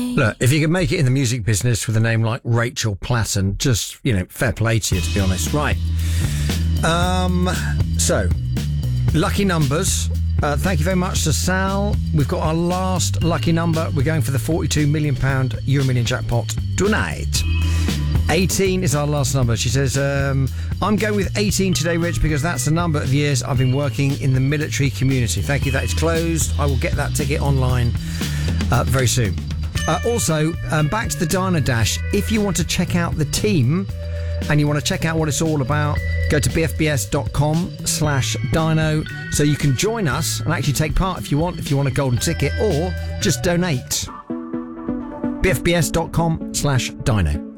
Look, if you can make it in the music business with a name like Rachel Platten, just, fair play to you, to be honest. Right. So, lucky numbers. Thank you very much to Sal. We've got our last lucky number. We're going for the £42 million Euro Million jackpot tonight. 18 is our last number. She says, I'm going with 18 today, Rich, because that's the number of years I've been working in the military community. Thank you. That is closed. I will get that ticket online very soon. Also, back to the Dino Dash. If you want to check out the team and you want to check out what it's all about, go to bfbs.com/dino so you can join us and actually take part if you want a golden ticket, or just donate. bfbs.com/dino.